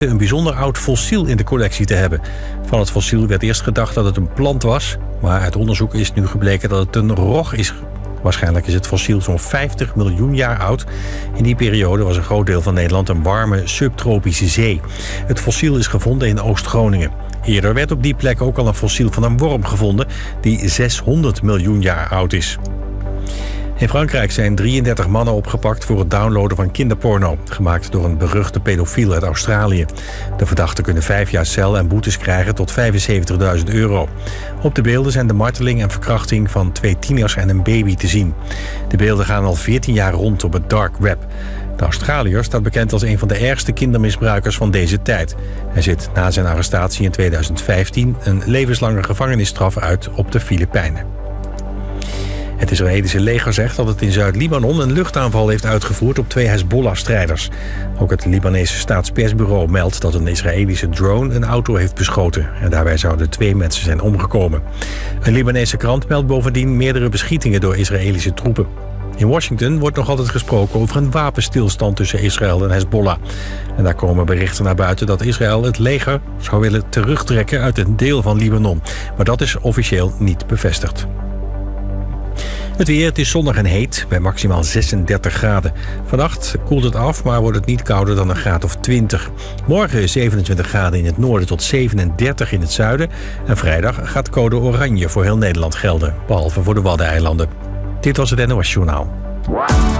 een bijzonder oud fossiel in de collectie te hebben. Van het fossiel werd eerst gedacht dat het een plant was, maar uit onderzoek is nu gebleken dat het een rog is. Waarschijnlijk is het fossiel zo'n 50 miljoen jaar oud. In die periode was een groot deel van Nederland een warme subtropische zee. Het fossiel is gevonden in Oost-Groningen. Eerder werd op die plek ook al een fossiel van een worm gevonden die 600 miljoen jaar oud is. In Frankrijk zijn 33 mannen opgepakt voor het downloaden van kinderporno, gemaakt door een beruchte pedofiel uit Australië. De verdachten kunnen 5 jaar cel en boetes krijgen tot €75.000. Op de beelden zijn de marteling en verkrachting van 2 tieners en een baby te zien. De beelden gaan al 14 jaar rond op het dark web. De Australiër staat bekend als een van de ergste kindermisbruikers van deze tijd. Hij zit na zijn arrestatie in 2015 een levenslange gevangenisstraf uit op de Filipijnen. Het Israëlische leger zegt dat het in Zuid-Libanon een luchtaanval heeft uitgevoerd op 2 Hezbollah-strijders. Ook het Libanese staatspersbureau meldt dat een Israëlische drone een auto heeft beschoten. En daarbij zouden 2 mensen zijn omgekomen. Een Libanese krant meldt bovendien meerdere beschietingen door Israëlische troepen. In Washington wordt nog altijd gesproken over een wapenstilstand tussen Israël en Hezbollah. En daar komen berichten naar buiten dat Israël het leger zou willen terugtrekken uit een deel van Libanon. Maar dat is officieel niet bevestigd. Het weer, het is zonnig en heet, bij maximaal 36 graden. Vannacht koelt het af, maar wordt het niet kouder dan een graad of 20. Morgen 27 graden in het noorden tot 37 in het zuiden. En vrijdag gaat code oranje voor heel Nederland gelden, behalve voor de Waddeneilanden. Dit was het NOS Journaal.